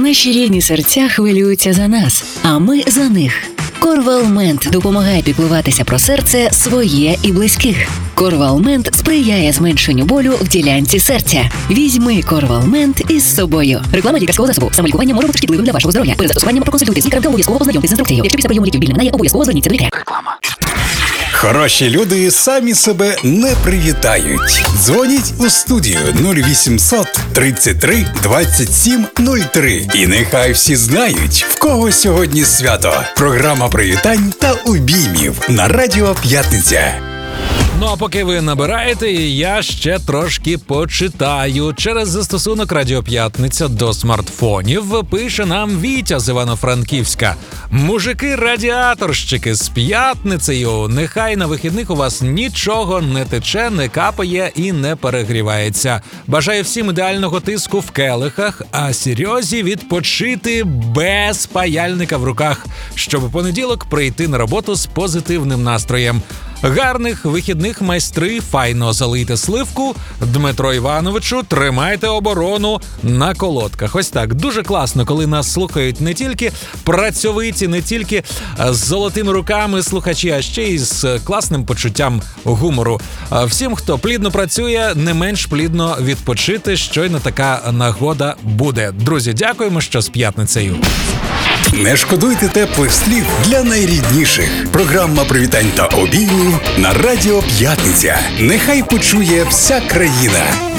Наші рідні серця хвилюються за нас, а ми за них. Корвалмент допомагає піклуватися про серце своє і близьких. Корвалмент сприяє зменшенню болю в ділянці серця. Візьми Корвалмент із собою. Реклама лікарського засобу. Самолікування може бути шкідливим для вашого здоров'я. Перед застосуванням проконсультуйтесь з лікарем та обов'язково ознайомтесь з інструкцією. Якщо після прийому ліків біль не минає, обов'язково зверніться до лікаря. Реклама. Хороші люди самі себе не привітають. Дзвоніть у студію 0800 33 27 03. І нехай всі знають, в кого сьогодні свято. Програма привітань та обіймів на Радіо П'ятниця. Ну а поки ви набираєте, я ще трошки почитаю. Через застосунок Радіо П'ятниця до смартфонів пише нам Вітя з Івано-Франківська. Мужики-радіаторщики, з п'ятницею. Нехай на вихідних у вас нічого не тече, не капає і не перегрівається. Бажаю всім ідеального тиску в келихах, а Серйозі відпочити без паяльника в руках, щоб у понеділок прийти на роботу з позитивним настроєм. Гарних вихідних, майстри, файно залийте сливку. Дмитро Івановичу, тримайте оборону на колодках. Ось так, дуже класно, коли нас слухають не тільки працьовиті, не тільки з золотими руками слухачі, а ще й з класним почуттям гумору. Всім, хто плідно працює, не менш плідно відпочити, щойно така нагода буде. Друзі, дякуємо, що з п'ятницею. Не шкодуйте теплих слів для найрідніших. Програма привітань та обіймів на Радіо П'ятниця. Нехай почує вся країна.